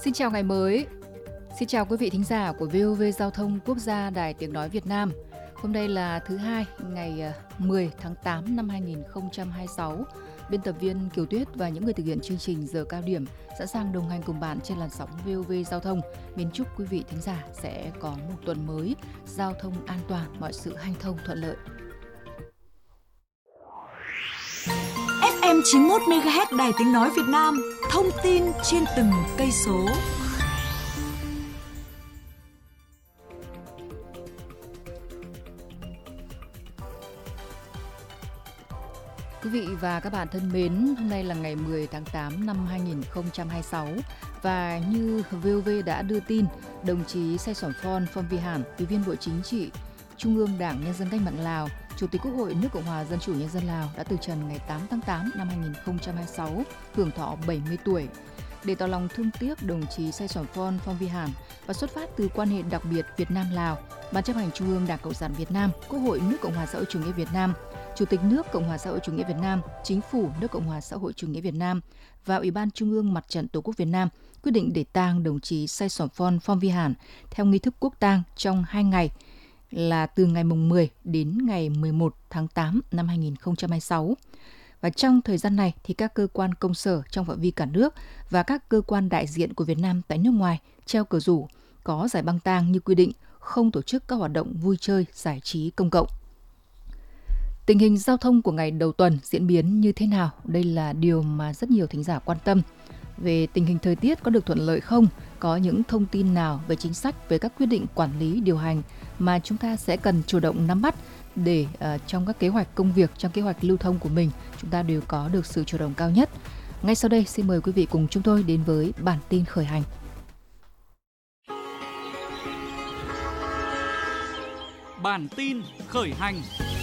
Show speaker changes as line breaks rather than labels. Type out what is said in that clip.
Xin chào ngày mới. Xin chào quý vị thính giả của VOV Giao thông Quốc gia Đài Tiếng Nói Việt Nam. Hôm nay là thứ hai, ngày 10 tháng 8 năm 2026. Biên tập viên Kiều Tuyết và những người thực hiện chương trình Giờ Cao Điểm sẵn sàng đồng hành cùng bạn trên làn sóng VOV Giao thông. Mến chúc quý vị thính giả sẽ có một tuần mới, giao thông an toàn, mọi sự hanh thông thuận lợi.
FM 91 MHz Đài Tiếng Nói Việt Nam, thông tin trên từng cây số.
Quý vị và các bạn thân mến, hôm nay là ngày 10 tháng 8 năm 2026 và như VOV đã đưa tin, đồng chí Say Sổm Phon Phong Ủy viên Bộ Chính trị, Trung ương Đảng Nhân dân Cách mạng Lào, Chủ tịch Quốc hội nước Cộng hòa Dân chủ Nhân dân Lào đã từ trần ngày 8 tháng 8 năm 2026, hưởng thọ 70 tuổi. Để tỏ lòng thương tiếc đồng chí Say Sổm Phon Phong và xuất phát từ quan hệ đặc biệt Việt Nam-Lào, Ban chấp hành Trung ương Đảng Cộng sản Việt Nam, Quốc hội nước Cộng hòa xã hội chủ nghĩa Việt Nam, Chủ tịch nước Cộng hòa xã hội chủ nghĩa Việt Nam, Chính phủ nước Cộng hòa xã hội chủ nghĩa Việt Nam và Ủy ban Trung ương Mặt trận Tổ quốc Việt Nam quyết định để tang đồng chí Say Sổm Phon Phong theo nghi thức quốc tang trong 2 ngày là từ ngày 10 đến ngày 11 tháng 8 năm 2026. Và trong thời gian này thì các cơ quan công sở trong phạm vi cả nước và các cơ quan đại diện của Việt Nam tại nước ngoài treo cờ rủ, có giải băng tang như quy định, không tổ chức các hoạt động vui chơi, giải trí công cộng. Tình hình giao thông của ngày đầu tuần diễn biến như thế nào? Đây là điều mà rất nhiều thính giả quan tâm. Về tình hình thời tiết có được thuận lợi không? Có những thông tin nào về chính sách, về các quyết định quản lý, điều hành mà chúng ta sẽ cần chủ động nắm bắt để trong các kế hoạch công việc, trong kế hoạch lưu thông của mình, chúng ta đều có được sự chủ động cao nhất. Ngay sau đây, xin mời quý vị cùng chúng tôi đến với bản tin khởi hành.
Bản tin khởi hành.